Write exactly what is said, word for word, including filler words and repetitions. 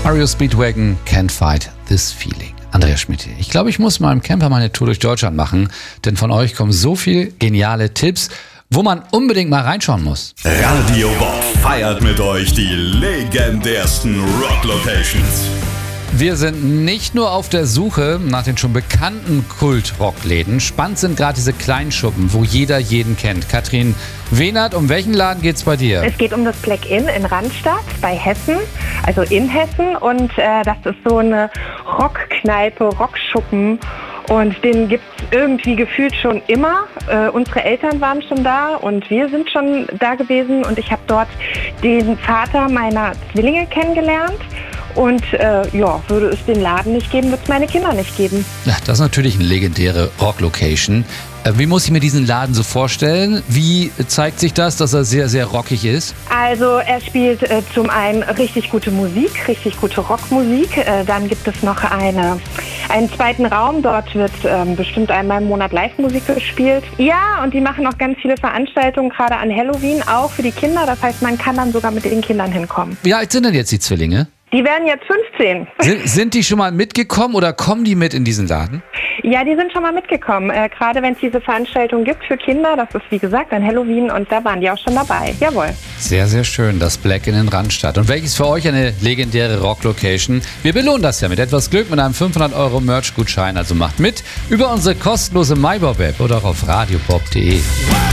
R E O Speedwagon, Can't Fight This Feeling. Andreas Schmidt hier. Ich glaube, ich muss mal im Camper meine Tour durch Deutschland machen, denn von euch kommen so viele geniale Tipps, wo man unbedingt mal reinschauen muss. Radio Bob feiert mit euch die legendärsten Rock-Locations. Wir sind nicht nur auf der Suche nach den schon bekannten Kult-Rockläden. Spannend sind gerade diese kleinen Schuppen, wo jeder jeden kennt. Katrin Wehnert, um welchen Laden geht's bei dir? Es geht um das Black Inn in Randstadt bei Hessen, also in Hessen. Und äh, das ist so eine Rockkneipe, Rockschuppen. Und den gibt es irgendwie gefühlt schon immer. Äh, unsere Eltern waren schon da und wir sind schon da gewesen. Und ich habe dort den Vater meiner Zwillinge kennengelernt. Und äh, ja, würde es den Laden nicht geben, würde es meine Kinder nicht geben. Ja, das ist natürlich eine legendäre Rock-Location. Äh, wie muss ich mir diesen Laden so vorstellen? Wie zeigt sich das, dass er sehr, sehr rockig ist? Also er spielt äh, zum einen richtig gute Musik, richtig gute Rockmusik. Äh, dann gibt es noch eine, einen zweiten Raum. Dort wird ähm, bestimmt einmal im Monat Live-Musik gespielt. Ja, und die machen auch ganz viele Veranstaltungen, gerade an Halloween, auch für die Kinder. Das heißt, man kann dann sogar mit den Kindern hinkommen. Wie alt sind denn jetzt die Zwillinge? Die werden jetzt fünfzehn. Sind, sind die schon mal mitgekommen oder kommen die mit in diesen Laden? Ja, die sind schon mal mitgekommen. Äh, gerade wenn es diese Veranstaltung gibt für Kinder, das ist wie gesagt an Halloween und da waren die auch schon dabei. Jawohl. Sehr, sehr schön, das Black Inn in Randstadt. Und welches für euch eine legendäre Rock-Location? Wir belohnen das ja mit etwas Glück mit einem fünfhundert Euro Merch-Gutschein. Also macht mit über unsere kostenlose MyBob-App oder auch auf radiobob punkt de.